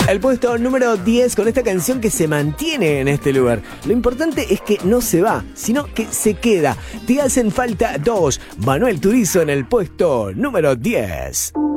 El puesto número 10 con esta canción que se mantiene en este lugar. Lo importante es que no se va, sino que se queda. Te hacen falta dos. Manuel Turizo en el puesto número 10.